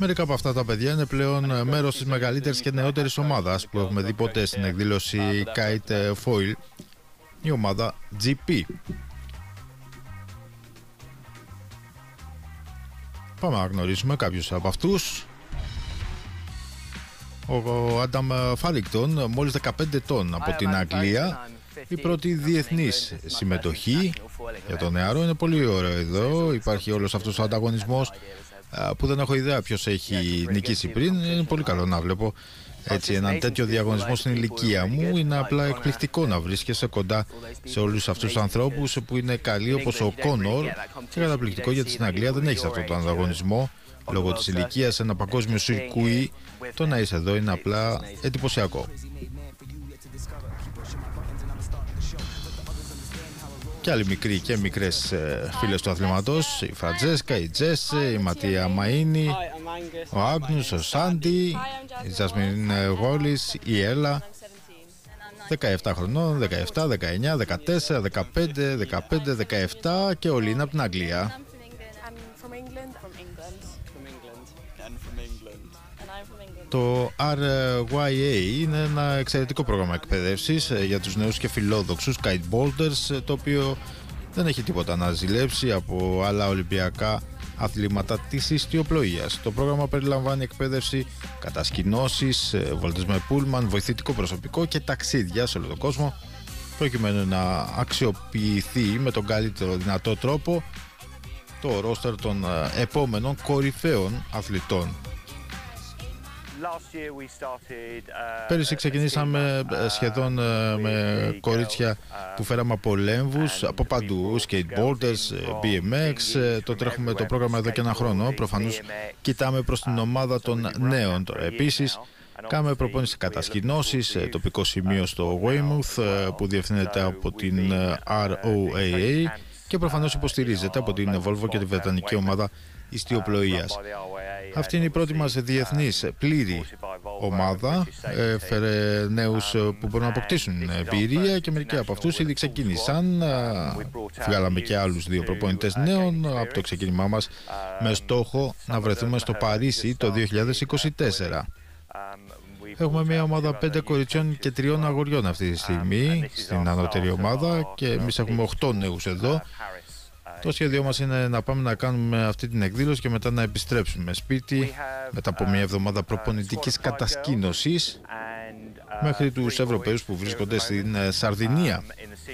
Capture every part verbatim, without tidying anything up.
Μερικά από αυτά τα παιδιά είναι πλέον μέρος της μεγαλύτερης και νεότερης ομάδας που έχουμε δει ποτέ στην εκδήλωση Kite Foil, η ομάδα τζι πι. Πάμε να γνωρίσουμε κάποιους από αυτούς. Ο Άνταμ Φάρικτον, μόλις δεκαπέντε ετών, από την Αγγλία, η πρώτη διεθνής συμμετοχή για τον νεαρό. Είναι πολύ ωραίο εδώ, υπάρχει όλος αυτός ο ανταγωνισμός που δεν έχω ιδέα ποιος έχει νικήσει πριν. Είναι πολύ καλό να βλέπω έτσι έναν τέτοιο διαγωνισμό στην ηλικία μου. Είναι απλά εκπληκτικό να βρίσκεσαι κοντά σε όλους αυτούς τους ανθρώπους που είναι καλοί, όπως ο Κόνορ, και καταπληκτικό γιατί στην Αγγλία δεν έχεις αυτόν τον ανταγωνισμό λόγω της ηλικίας, ένα παγκόσμιο σιρκούι. Το να είσαι εδώ είναι απλά εντυπωσιακό. Και άλλοι μικροί και μικρές φίλες του αθλήματος, η Φραντζέσκα, η Τζέσε, η Ματία Μαΐνη, ο Άγνους, ο Σάντι, η Τζασμίν Γόλης, η Έλα, δεκαεπτά χρονών, δεκαεπτά, δεκαεννιά, δεκατέσσερα, δεκαπέντε, δεκαπέντε, δεκαεπτά και όλοι είναι από την Αγγλία. Το αρ γουάι έι είναι ένα εξαιρετικό πρόγραμμα εκπαίδευσης για τους νέους και φιλόδοξους kiteboarders, το οποίο δεν έχει τίποτα να ζηλέψει από άλλα ολυμπιακά αθλήματα της ιστιοπλοείας. Το πρόγραμμα περιλαμβάνει εκπαίδευση, κατασκηνώσεις, βόλτες με πούλμαν, βοηθητικό προσωπικό και ταξίδια σε όλο τον κόσμο, προκειμένου να αξιοποιηθεί με τον καλύτερο δυνατό τρόπο το ρόστερ των επόμενων κορυφαίων αθλητών. Πέρυσι ξεκινήσαμε σχεδόν με κορίτσια που φέραμε από λέμβους, από παντού, skateboarders, μπι εμ εξ. Το τρέχουμε το πρόγραμμα εδώ και ένα χρόνο. Προφανώς κοιτάμε προς την ομάδα των νέων τώρα. Επίσης, κάνουμε προπόνηση κατασκηνώσεις, τοπικό σημείο στο Weymouth που διευθύνεται από την αρ ο έι έι και προφανώς υποστηρίζεται από την Volvo και τη βρετανική ομάδα ιστιοπλοείας. Αυτή είναι η πρώτη μας διεθνής πλήρη ομάδα. Έφερε νέους που μπορούν να αποκτήσουν εμπειρία και μερικοί από αυτούς ήδη ξεκίνησαν. Βγάλαμε και άλλους δύο προπονητές νέων από το ξεκίνημά μας με στόχο να βρεθούμε στο Παρίσι το δύο χιλιάδες είκοσι τέσσερα. Έχουμε μια ομάδα πέντε κοριτσιών και τριών αγοριών αυτή τη στιγμή στην ανώτερη ομάδα και εμείς έχουμε οκτώ νέους εδώ. Το σχέδιό μας είναι να πάμε να κάνουμε αυτή την εκδήλωση και μετά να επιστρέψουμε σπίτι μετά από μια εβδομάδα προπονητικής κατασκήνωσης μέχρι τους Ευρωπαίους που βρίσκονται στην Σαρδινία.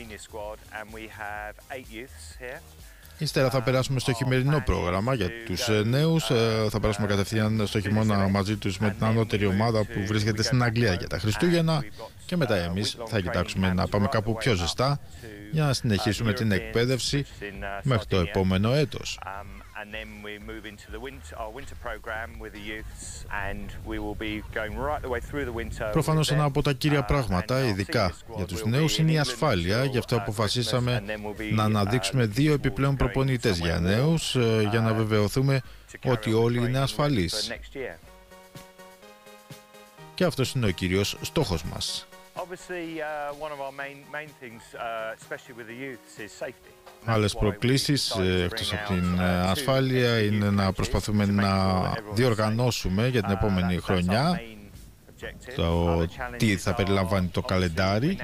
Ύστερα θα περάσουμε στο χειμερινό πρόγραμμα για τους νέους. Θα περάσουμε κατευθείαν στο χειμώνα μαζί τους με την ανώτερη ομάδα που βρίσκεται στην Αγγλία για τα Χριστούγεννα και μετά εμείς θα κοιτάξουμε να πάμε κάπου πιο ζεστά για να συνεχίσουμε την εκπαίδευση μέχρι το επόμενο έτος. Προφανώς ένα από τα κύρια πράγματα, ειδικά για τους νέους, είναι η ασφάλεια. Γι' αυτό αποφασίσαμε να αναδείξουμε δύο επιπλέον προπονητές για νέους για να βεβαιωθούμε ότι όλοι είναι ασφαλείς. Και αυτός είναι ο κύριος στόχος μας. Άλλες προκλήσεις εκτός από την ασφάλεια είναι να προσπαθούμε να διοργανώσουμε για την επόμενη χρονιά το τι θα περιλαμβάνει το καλεντάρι,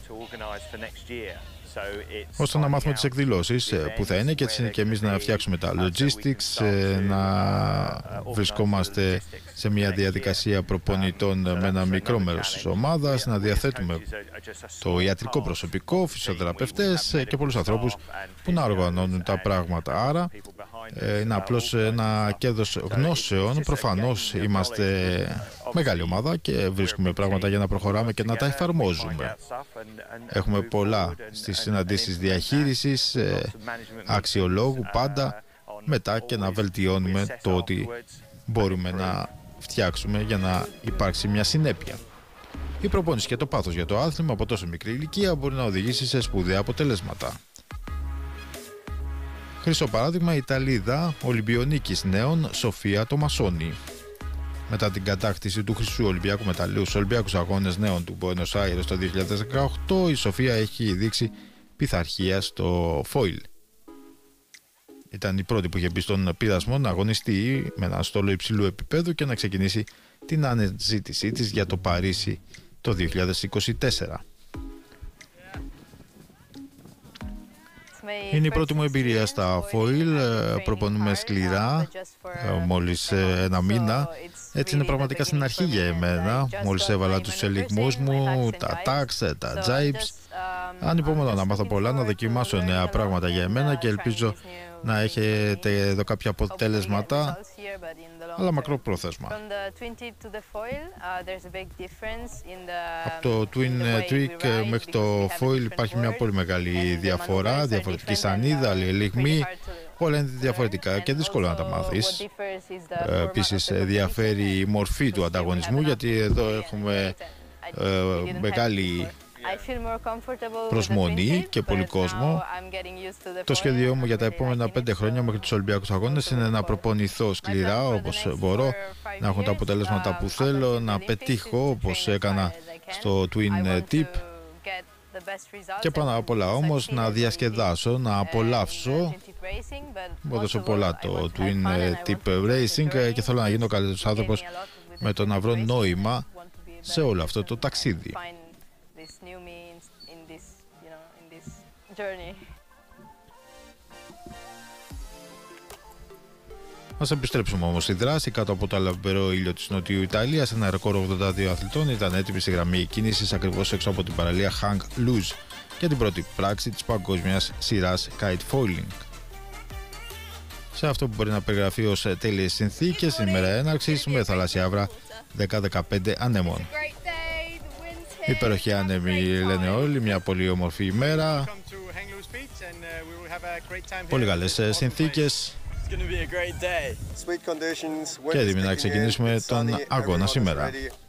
ώστε να μάθουμε τις εκδηλώσεις που θα είναι και έτσι και εμείς να φτιάξουμε τα logistics, να βρισκόμαστε σε μια διαδικασία προπονητών με ένα μικρό μέρος της ομάδας, να διαθέτουμε το ιατρικό προσωπικό, φυσιοθεραπευτές και πολλούς ανθρώπους που να οργανώνουν τα πράγματα. Άρα είναι απλώς ένα κέρδος γνώσεων. Προφανώς είμαστε μεγάλη ομάδα και βρίσκουμε πράγματα για να προχωράμε και να τα εφαρμόζουμε. Έχουμε πολλά στις συναντήσεις διαχείρισης, αξιολόγου πάντα, μετά και να βελτιώνουμε το ότι μπορούμε να φτιάξουμε για να υπάρξει μια συνέπεια. Η προπόνηση και το πάθος για το άθλημα από τόσο μικρή ηλικία μπορεί να οδηγήσει σε σπουδαία αποτελέσματα. Χρυσό παράδειγμα η Ιταλίδα Ολυμπιονίκης νέων Σοφία Τομασόνη. Μετά την κατάκτηση του χρυσού Ολυμπιακού μεταλλίου στους Ολυμπιακούς Αγώνες Νέων του Μπουένος Άιρες το δύο χιλιάδες δεκαοκτώ, η Σοφία έχει δείξει πειθαρχία στο foil. Ήταν η πρώτη που είχε μπει στον πειρασμό να αγωνιστεί με ένα στόλο υψηλού επίπεδου και να ξεκινήσει την αναζήτησή της για το Παρίσι το δύο χιλιάδες είκοσι τέσσερα. Είναι η πρώτη μου εμπειρία στα foil, προπονούμε σκληρά, μόλις ένα μήνα. Έτσι είναι πραγματικά στην αρχή για εμένα. Μόλις έβαλα τους ελιγμούς μου, τα tacks, τα jibes. Ανυπομονώ να μάθω πολλά, να δοκιμάσω νέα πράγματα για εμένα και ελπίζω να έχετε εδώ κάποια αποτέλεσματα, αλλά μακροπρόθεσμα. Από το Twin Tweak μέχρι το foil υπάρχει μια πολύ μεγάλη διαφορά, διαφορετική σανίδα, άλλη ελιγμή, όλα είναι διαφορετικά και δύσκολο να τα μάθεις. Επίσης διαφέρει η μορφή του ανταγωνισμού, γιατί εδώ έχουμε ε, μεγάλη προσμονή και πολύ κόσμο. Το σχέδιό μου για τα επόμενα πέντε χρόνια μέχρι τους Ολυμπιακούς Αγώνες είναι να προπονηθώ σκληρά όπως μπορώ, να έχω τα αποτελέσματα που θέλω, να πετύχω όπως έκανα στο Twin Tip και πάνω απ' όλα όμως να διασκεδάσω, να απολαύσω. Μου έδωσε πολλά το Twin Tip Racing και θέλω να γίνω καλύτερος άνθρωπος με το να βρω νόημα σε όλο αυτό το ταξίδι. Ας επιστρέψουμε όμως στη δράση. Κάτω από το λαμπερό ήλιο της Νοτιού Ιταλίας, ένα ρεκόρ ογδόντα δύο αθλητών ήταν έτοιμοι στη γραμμή κίνησης ακριβώς έξω από την παραλία Hang Luz για την πρώτη πράξη της παγκόσμιας σειράς kite foiling. Σε αυτό που μπορεί να περιγραφεί ως τέλειες συνθήκες, ημέρα έναρξης με θαλάσσια άβρα δέκα δεκαπέντε ανέμων. Υπέροχοι άνεμοι λένε όλοι, μια πολύ όμορφη ημέρα, πολύ καλές συνθήκες και έτοιμοι να ξεκινήσουμε τον αγώνα σήμερα.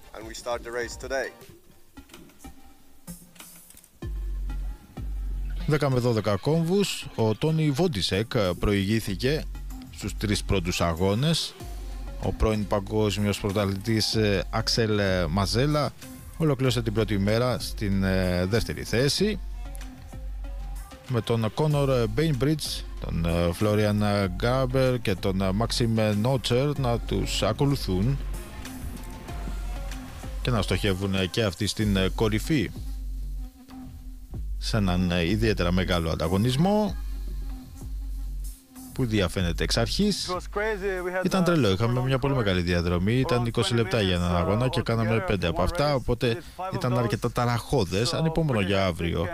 δέκα με δώδεκα κόμβους, ο Τόνι Βόντισεκ προηγήθηκε στους τρεις πρώτους αγώνες. Ο πρώην παγκόσμιος πρωταθλητής Άξελ Μαζέλα ολοκλήρωσε την πρώτη μέρα στην ε, δεύτερη θέση, με τον Κόνορ Μπέινμπριτζ, τον ε, Φλόριαν Γκάμπερ και τον ε, Μάξιμ Νότσερ να τους ακολουθούν και να στοχεύουν και αυτοί στην ε, κορυφή σε έναν ε, ιδιαίτερα μεγάλο ανταγωνισμό που διαφαίνεται εξ αρχής. Ήταν τρελό, είχαμε μια πολύ μεγάλη διαδρομή, ήταν είκοσι λεπτά για έναν αγώνα και κάναμε πέντε από αυτά, οπότε ήταν αρκετά ταραχώδες. Ανυπόμονο για αύριο.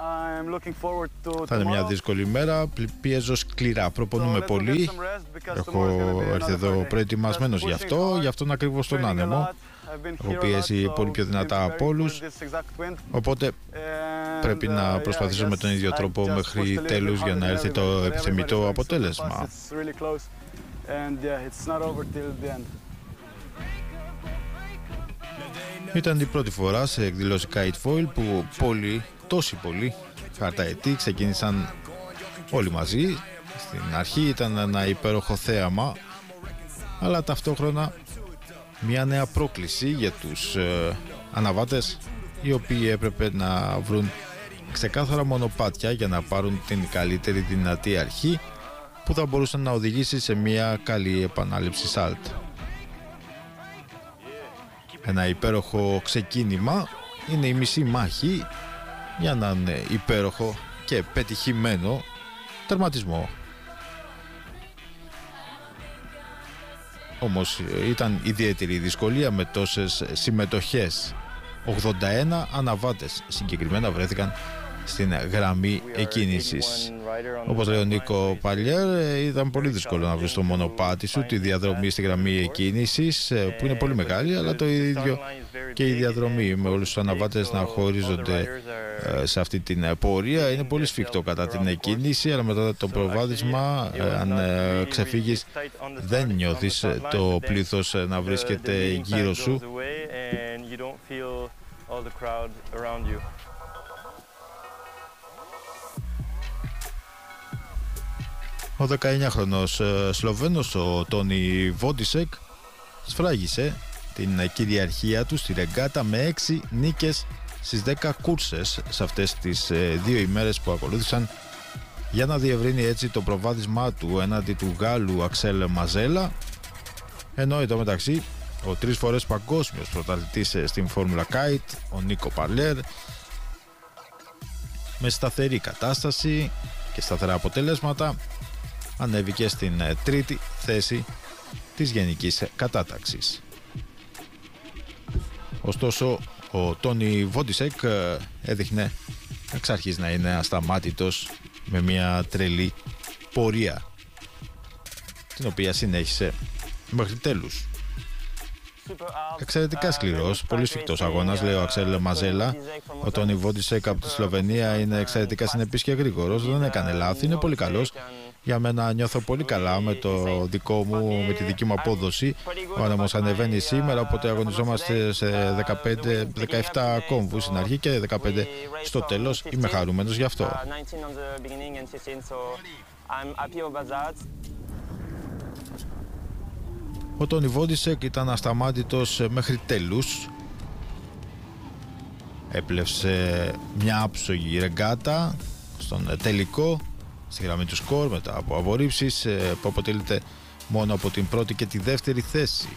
Θα είναι μια δύσκολη μέρα, πιέζω σκληρά, προπονούμε πολύ. Έχω έρθει εδώ προετοιμασμένος γι' αυτό, γι' αυτόν ακριβώς τον άνεμο. Έχω πιέσει πολύ πιο δυνατά από όλους, οπότε πρέπει να προσπαθήσω με τον ίδιο τρόπο μέχρι τέλους για να έρθει το επιθυμητό αποτέλεσμα. Ήταν η πρώτη φορά σε εκδηλώση kite foil που πολλοί, τόσοι πολλοί χαρταετοί ξεκίνησαν όλοι μαζί. Στην αρχή ήταν ένα υπέροχο θέαμα, αλλά ταυτόχρονα μια νέα πρόκληση για τους ε, αναβάτες, οι οποίοι έπρεπε να βρουν ξεκάθαρα μονοπάτια για να πάρουν την καλύτερη δυνατή αρχή που θα μπορούσε να οδηγήσει σε μια καλή επανάληψη σάλτ. Ένα υπέροχο ξεκίνημα είναι η μισή μάχη για έναν υπέροχο και πετυχημένο τερματισμό. Όμως ήταν ιδιαίτερη η δυσκολία με τόσες συμμετοχές. ογδόντα ένα αναβάτες συγκεκριμένα βρέθηκαν στην γραμμή εκκίνησης. Όπως λέει ο Νίκο Παλιέρ, ήταν πολύ δύσκολο να βρεις το μονοπάτι σου, τη διαδρομή στη γραμμή εκκίνησης, που είναι πολύ μεγάλη, αλλά το ίδιο και η διαδρομή με όλους τους αναβάτες να χωρίζονται σε αυτή την πορεία. Είναι πολύ σφιχτό κατά την εκκίνηση, αλλά μετά το προβάδισμα, αν ξεφύγεις, δεν νιώθεις το πλήθος να βρίσκεται γύρω σου. Ο δεκαεννιάχρονος Σλοβαίνος, ο Τόνι Βόντισεκ, σφράγισε την κυριαρχία του στη ρεγκάτα με έξι νίκες στις δέκα κούρσες σε αυτές τις δύο ημέρες που ακολούθησαν για να διευρύνει έτσι το προβάδισμά του έναντι του Γάλλου Αξέλ Μαζέλα, ενώ εδώ μεταξύ ο τρεις φορές παγκόσμιος πρωταθλητής στην Φόρμουλα Kite, ο Νίκο Παρλέρ, με σταθερή κατάσταση και σταθερά αποτελέσματα ανέβηκε στην τρίτη θέση της γενικής κατάταξης. Ωστόσο, ο Τόνι Βόντισεκ έδειχνε εξ αρχής να είναι ασταμάτητος, με μια τρελή πορεία, την οποία συνέχισε μέχρι τέλους. Εξαιρετικά σκληρός, πολύ σφιχτός αγώνας, λέει ο Αξέλ Μαζέλα. Ο Τόνι Βόντισεκ από τη Σλοβενία είναι εξαιρετικά συνεπής και γρήγορος, δεν έκανε λάθη, είναι πολύ καλός. Για μένα νιώθω πολύ καλά με το δικό μου, με τη δική μου απόδοση. Ο άνεμος ανεβαίνει σήμερα, οπότε αγωνιζόμαστε σε δεκαπέντε δεκαεπτά κόμβους στην αρχή και δεκαπέντε στο τέλος. Είμαι χαρούμενος γι' αυτό. Ο Τόνι Βόντισεκ ήταν ασταμάτητος μέχρι τέλους. Έπλευσε μια άψογη ρεγκάτα στον τελικό, στη γραμμή του σκορ, μετά από απορρίψεις που αποτελείται μόνο από την πρώτη και τη δεύτερη θέση.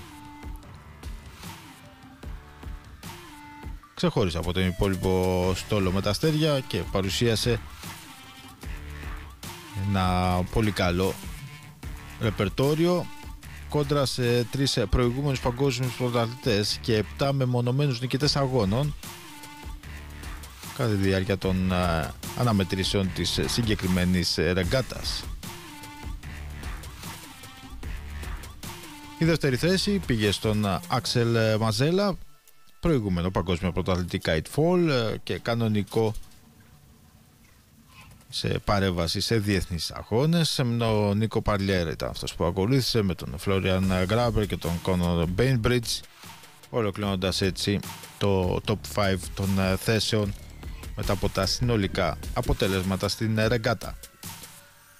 Ξεχώρισε από τον υπόλοιπο στόλο με τα αστέρια και παρουσίασε ένα πολύ καλό ρεπερτόριο κόντρα σε τρεις προηγούμενους παγκόσμιους πρωταθλητές και επτά μεμονωμένους νικητές αγώνων κατά τη διάρκεια των α, αναμετρήσεων της συγκεκριμένης ρεγκάτας. Η δεύτερη θέση πήγε στον Άξελ Μαζέλα, προηγούμενο παγκόσμιο πρωταθλητή Kite Fall και κανονικό σε παρέμβαση σε διεθνείς αγώνες. Ο Νίκο Παρλιέρ ήταν αυτός που ακολούθησε με τον Φλόριαν Γκράμπερ και τον Κόνορ Μπέινμπριτζ, ολοκληρώνοντας έτσι το top πέντε των θέσεων μετά από τα συνολικά αποτελέσματα στην ρεγκάτα.